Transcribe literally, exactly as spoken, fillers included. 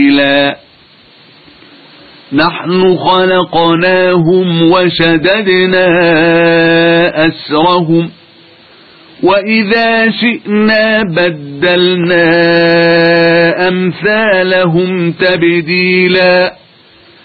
نحن خلقناهم وشددنا أسرهم وإذا شئنا بدلنا أمثالهم تبديلا